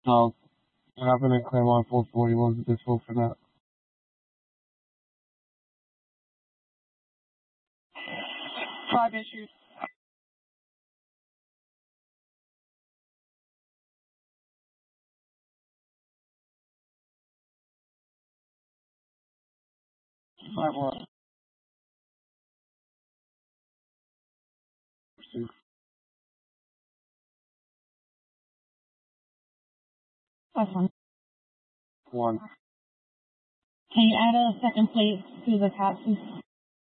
No, what happened in Claremont 440 was this full for that. 5 issues. Five what? That's fine. 1. Can you add a second plate to the taxi?